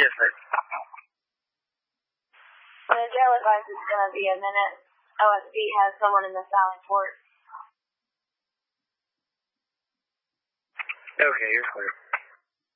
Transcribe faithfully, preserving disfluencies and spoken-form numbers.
Yes, sir. The jail advice is going to be a minute. O S B has someone in the Sally Port. Okay, you're clear.